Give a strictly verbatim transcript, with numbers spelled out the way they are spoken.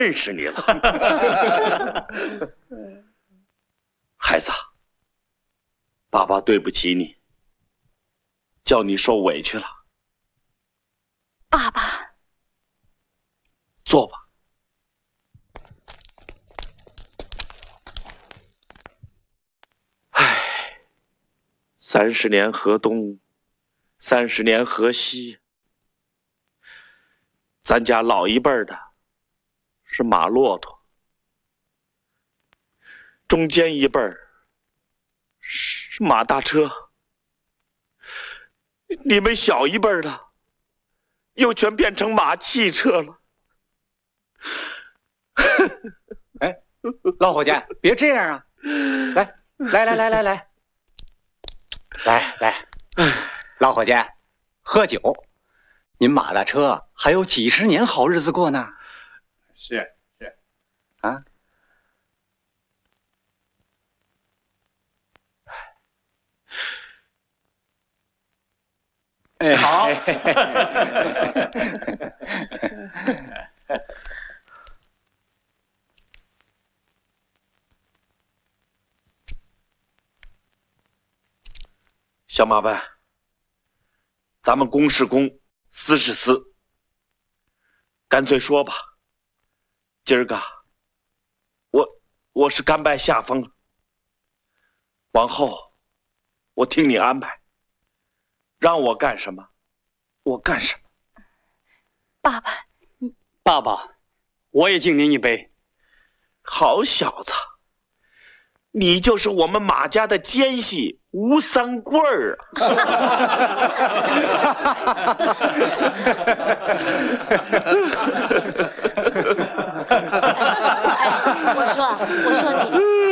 认识你了。孩子，爸爸对不起你，叫你受委屈了。 爸爸， 坐吧。唉，三十年河东，三十年河西。咱家老一辈的是马骆驼，中间一辈儿是马大车，你们小一辈的又全变成马汽车了。 哎，老伙计，别这样啊！来，来，来，来，来，来，来，来，老伙计，喝酒。您马大车还有几十年好日子过呢。 是是， 啊。 哎，好。 小马班，咱们公是公，私是私，干脆说吧，今儿个我我是甘拜下风了，往后我听你安排，让我干什么我干什么。 爸爸，你爸爸，我也敬您一杯。 好小子，你就是我们马家的奸细吴三桂儿啊！ 我说，我说你。